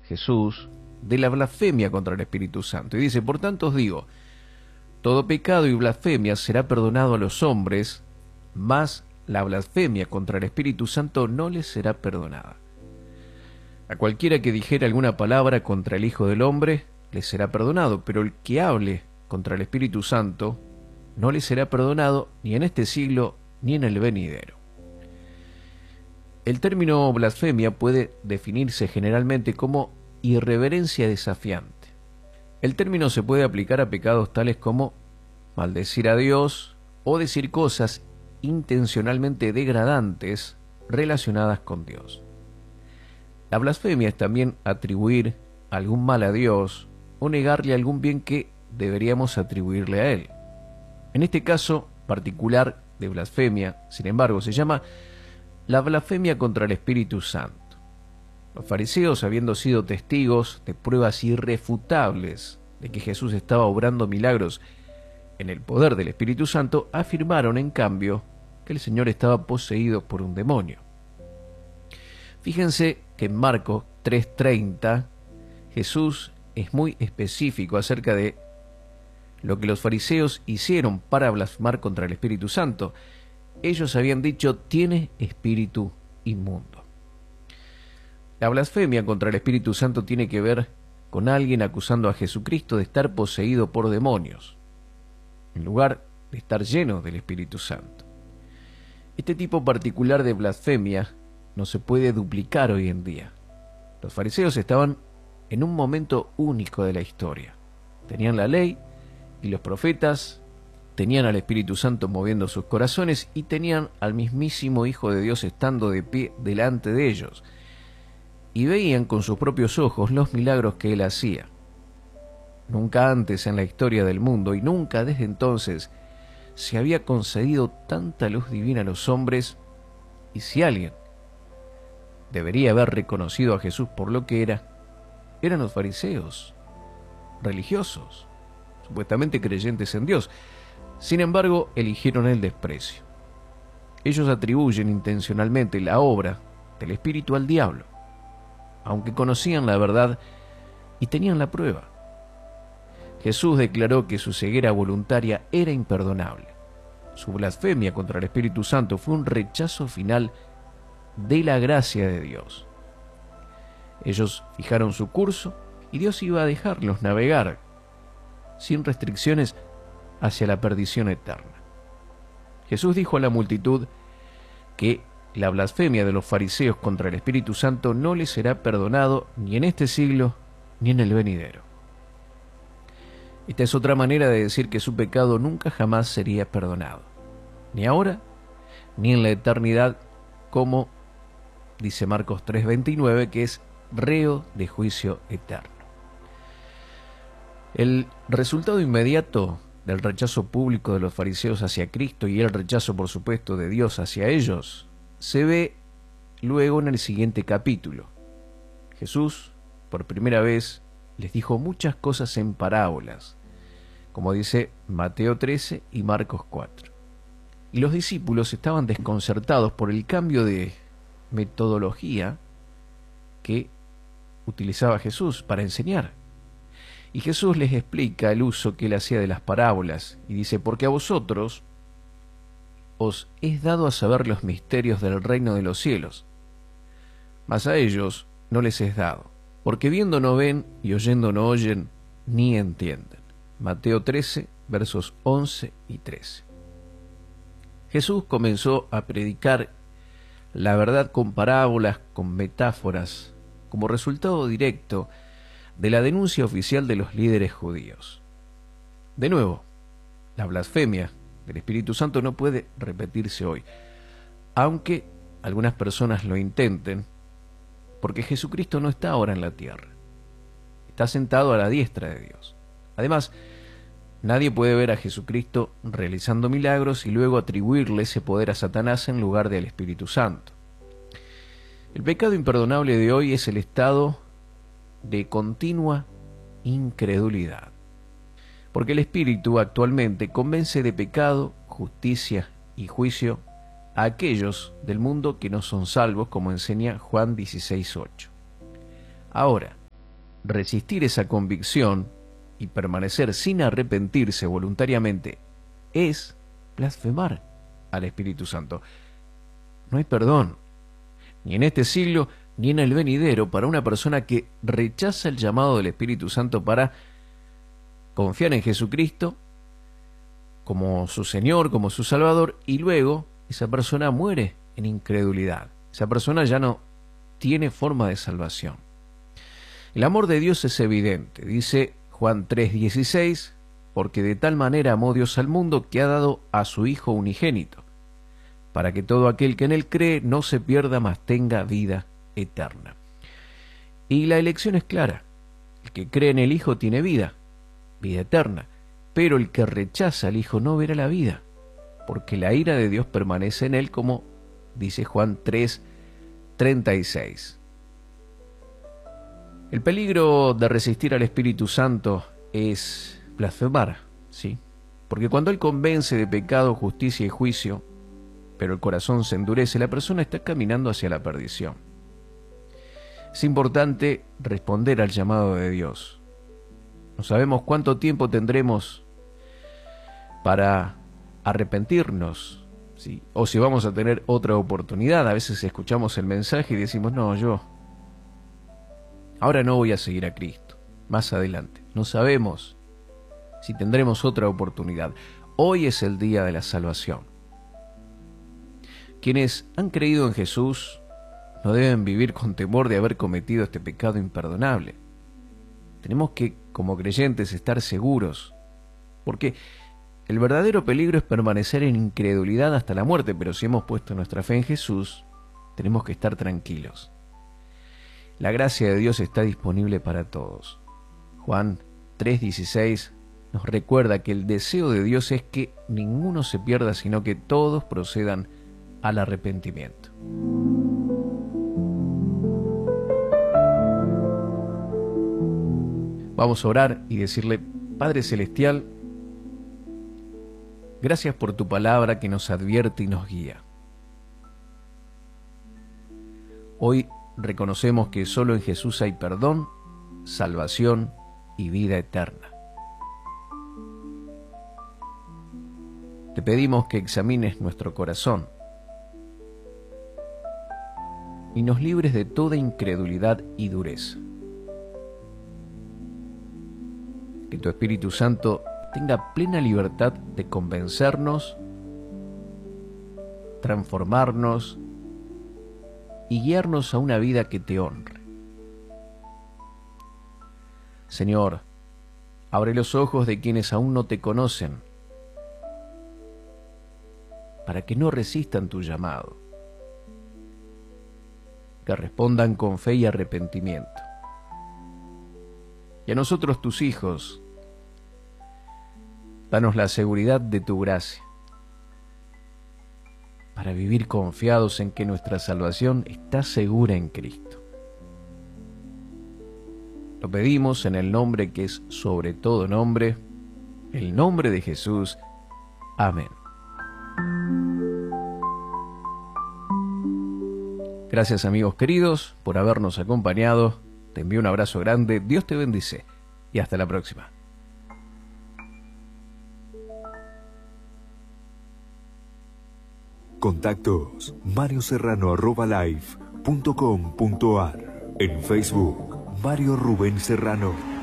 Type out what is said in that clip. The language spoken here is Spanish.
Jesús de la blasfemia contra el Espíritu Santo. Y dice: por tanto os digo, todo pecado y blasfemia será perdonado a los hombres, mas la blasfemia contra el Espíritu Santo no les será perdonada. A cualquiera que dijere alguna palabra contra el Hijo del Hombre, le será perdonado, pero el que hable contra el Espíritu Santo, no le será perdonado ni en este siglo ni en el venidero. El término blasfemia puede definirse generalmente como irreverencia desafiante. El término se puede aplicar a pecados tales como maldecir a Dios o decir cosas intencionalmente degradantes relacionadas con Dios. La blasfemia es también atribuir algún mal a Dios o negarle algún bien que deberíamos atribuirle a Él. En este caso particular de blasfemia, sin embargo, se llama la blasfemia contra el Espíritu Santo. Los fariseos, habiendo sido testigos de pruebas irrefutables de que Jesús estaba obrando milagros en el poder del Espíritu Santo, afirmaron en cambio que el Señor estaba poseído por un demonio. Fíjense que en Marcos 3:30 Jesús es muy específico acerca de lo que los fariseos hicieron para blasfemar contra el Espíritu Santo. Ellos habían dicho: tiene espíritu inmundo. La blasfemia contra el Espíritu Santo tiene que ver con alguien acusando a Jesucristo de estar poseído por demonios, en lugar de estar lleno del Espíritu Santo. Este tipo particular de blasfemia no se puede duplicar hoy en día. Los fariseos estaban en un momento único de la historia. Tenían la ley y los profetas, tenían al Espíritu Santo moviendo sus corazones y tenían al mismísimo Hijo de Dios estando de pie delante de ellos. Y veían con sus propios ojos los milagros que Él hacía. Nunca antes en la historia del mundo y nunca desde entonces se había concedido tanta luz divina a los hombres, y si alguien debería haber reconocido a Jesús por lo que era, eran los fariseos, religiosos, supuestamente creyentes en Dios. Sin embargo, eligieron el desprecio. Ellos atribuyen intencionalmente la obra del Espíritu al diablo, aunque conocían la verdad y tenían la prueba. Jesús declaró que su ceguera voluntaria era imperdonable. Su blasfemia contra el Espíritu Santo fue un rechazo final de la gracia de Dios. Ellos fijaron su curso y Dios iba a dejarlos navegar sin restricciones hacia la perdición eterna. Jesús dijo a la multitud que la blasfemia de los fariseos contra el Espíritu Santo no les será perdonado ni en este siglo ni en el venidero. Esta es otra manera de decir que su pecado nunca jamás sería perdonado, ni ahora ni en la eternidad, como dice Marcos 3:29, que es reo de juicio eterno. El resultado inmediato del rechazo público de los fariseos hacia Cristo y el rechazo, por supuesto, de Dios hacia ellos, se ve luego en el siguiente capítulo. Jesús, por primera vez, les dijo muchas cosas en parábolas, como dice Mateo 13 y Marcos 4. Y los discípulos estaban desconcertados por el cambio de metodología que utilizaba Jesús para enseñar. Y Jesús les explica el uso que él hacía de las parábolas y dice: porque a vosotros os es dado a saber los misterios del reino de los cielos, mas a ellos no les es dado, porque viendo no ven y oyendo no oyen ni entienden. Mateo 13, versos 11 y 13. Jesús comenzó a predicar la verdad con parábolas, con metáforas, como resultado directo de la denuncia oficial de los líderes judíos. De nuevo, la blasfemia del Espíritu Santo no puede repetirse hoy, aunque algunas personas lo intenten, porque Jesucristo no está ahora en la tierra. Está sentado a la diestra de Dios. Además, nadie puede ver a Jesucristo realizando milagros y luego atribuirle ese poder a Satanás en lugar del Espíritu Santo. El pecado imperdonable de hoy es el estado de continua incredulidad, porque el Espíritu actualmente convence de pecado, justicia y juicio a aquellos del mundo que no son salvos, como enseña Juan 16:8. Ahora, resistir esa convicción y permanecer sin arrepentirse voluntariamente es blasfemar al Espíritu Santo. No hay perdón, ni en este siglo ni en el venidero, para una persona que rechaza el llamado del Espíritu Santo para confiar en Jesucristo como su Señor, como su Salvador, y luego esa persona muere en incredulidad. Esa persona ya no tiene forma de salvación. El amor de Dios es evidente, dice Juan 3:16, porque de tal manera amó Dios al mundo que ha dado a su Hijo unigénito, para que todo aquel que en él cree no se pierda, mas tenga vida eterna. Y la elección es clara: el que cree en el Hijo tiene vida eterna, pero el que rechaza al Hijo no verá la vida, porque la ira de Dios permanece en él, como dice Juan 3:36. El peligro de resistir al Espíritu Santo es blasfemar, ¿sí? Porque cuando Él convence de pecado, justicia y juicio, pero el corazón se endurece, la persona está caminando hacia la perdición. Es importante responder al llamado de Dios. No sabemos cuánto tiempo tendremos para arrepentirnos, ¿sí? O si vamos a tener otra oportunidad. A veces escuchamos el mensaje y decimos, no, ahora no voy a seguir a Cristo, más adelante. No sabemos si tendremos otra oportunidad. Hoy es el día de la salvación. Quienes han creído en Jesús no deben vivir con temor de haber cometido este pecado imperdonable. Tenemos que, como creyentes, estar seguros, porque el verdadero peligro es permanecer en incredulidad hasta la muerte, pero si hemos puesto nuestra fe en Jesús, tenemos que estar tranquilos. La gracia de Dios está disponible para todos. Juan 3:16 nos recuerda que el deseo de Dios es que ninguno se pierda, sino que todos procedan al arrepentimiento. Vamos a orar y decirle: Padre Celestial, gracias por tu palabra que nos advierte y nos guía. Hoy reconocemos que solo en Jesús hay perdón, salvación y vida eterna. Te pedimos que examines nuestro corazón y nos libres de toda incredulidad y dureza. Que tu Espíritu Santo tenga plena libertad de convencernos, transformarnos y guiarnos a una vida que te honre. Señor, abre los ojos de quienes aún no te conocen, para que no resistan tu llamado, que respondan con fe y arrepentimiento. Y a nosotros, tus hijos, danos la seguridad de tu gracia, para vivir confiados en que nuestra salvación está segura en Cristo. Lo pedimos en el nombre que es sobre todo nombre, el nombre de Jesús. Amén. Gracias, amigos queridos, por habernos acompañado. Te envío un abrazo grande, Dios te bendice y hasta la próxima. Contactos: marioserrano@live.com.ar. En Facebook, Mario Rubén Serrano.